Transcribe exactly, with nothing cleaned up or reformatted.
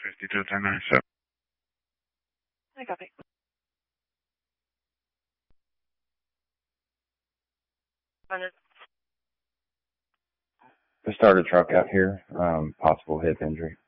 fifty-two ten ninety-seven. I copy. Hundred. Just started a truck out here, um, possible hip injury.